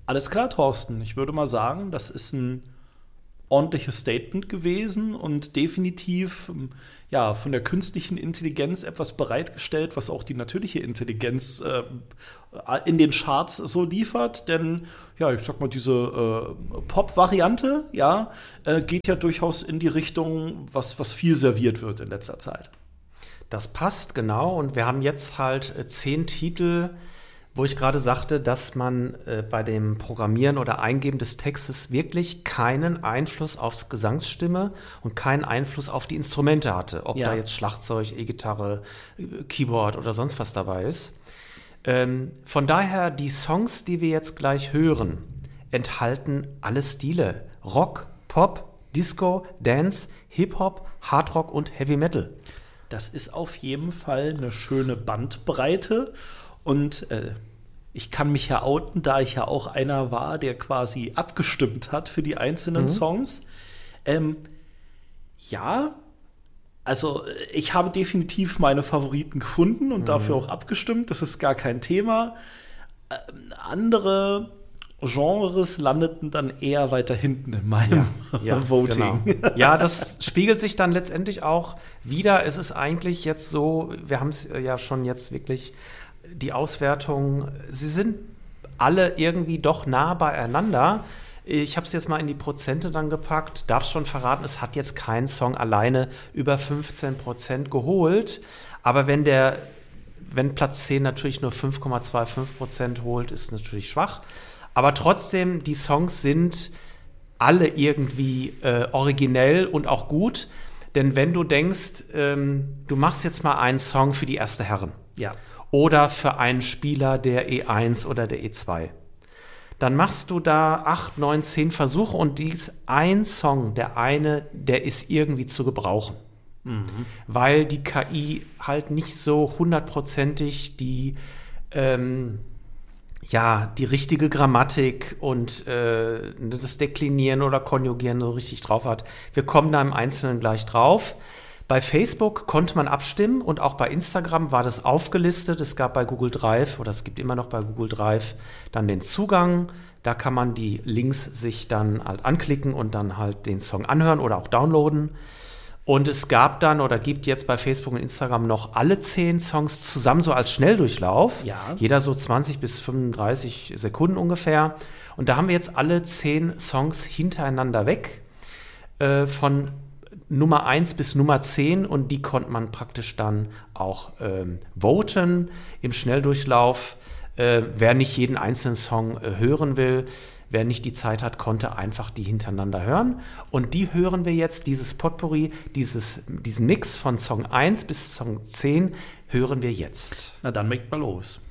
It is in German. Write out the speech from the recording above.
Alles klar, Thorsten. Ich würde mal sagen, das ist ein ordentliches Statement gewesen und definitiv ja, von der künstlichen Intelligenz etwas bereitgestellt, was auch die natürliche Intelligenz in den Charts so liefert. Denn ja, ich sag mal, diese Pop-Variante, ja, geht ja durchaus in die Richtung, was viel serviert wird in letzter Zeit. Das passt, genau. Und wir haben jetzt halt 10 Titel, wo ich gerade sagte, dass man bei dem Programmieren oder Eingeben des Textes wirklich keinen Einfluss aufs Gesangsstimme und keinen Einfluss auf die Instrumente hatte. Ob da jetzt Schlagzeug, E-Gitarre, Keyboard oder sonst was dabei ist. Von daher, die Songs, die wir jetzt gleich hören, enthalten alle Stile. Rock, Pop, Disco, Dance, Hip-Hop, Hardrock und Heavy Metal. Das ist auf jeden Fall eine schöne Bandbreite. Und ich kann mich ja outen, da ich ja auch einer war, der quasi abgestimmt hat für die einzelnen Songs. Ja, also ich habe definitiv meine Favoriten gefunden und dafür auch abgestimmt. Das ist gar kein Thema. Andere Genres landeten dann eher weiter hinten in meinem Voting. Genau. Ja, das spiegelt sich dann letztendlich auch wieder. Es ist eigentlich jetzt so, wir haben es ja schon jetzt wirklich, die Auswertung, sie sind alle irgendwie doch nah beieinander. Ich habe es jetzt mal in die Prozente dann gepackt, darf schon verraten, es hat jetzt kein Song alleine über 15% geholt. Aber wenn Platz 10 natürlich nur 5,25% holt, ist natürlich schwach. Aber trotzdem, die Songs sind alle irgendwie originell und auch gut. Denn wenn du denkst, du machst jetzt mal einen Song für die erste Herren. Ja. Oder für einen Spieler der E1 oder der E2. Dann machst du da 8, 9, 10 Versuche und dies ein Song, der ist irgendwie zu gebrauchen. Weil die KI halt nicht so hundertprozentig die richtige Grammatik und das Deklinieren oder Konjugieren so richtig drauf hat. Wir kommen da im Einzelnen gleich drauf. Bei Facebook konnte man abstimmen und auch bei Instagram war das aufgelistet. Es gab bei Google Drive, oder es gibt immer noch bei Google Drive, dann den Zugang. Da kann man die Links sich dann halt anklicken und dann halt den Song anhören oder auch downloaden. Und es gab dann oder gibt jetzt bei Facebook und Instagram noch alle 10 Songs zusammen so als Schnelldurchlauf. Ja. Jeder so 20 bis 35 Sekunden ungefähr. Und da haben wir jetzt alle 10 Songs hintereinander weg von Nummer 1 bis Nummer 10 und die konnte man praktisch dann auch voten im Schnelldurchlauf. Wer nicht jeden einzelnen Song hören will, wer nicht die Zeit hat, konnte einfach die hintereinander hören. Und die hören wir jetzt, dieses Potpourri, diesen Mix von Song 1 bis Song 10 hören wir jetzt. Na dann legt mal los.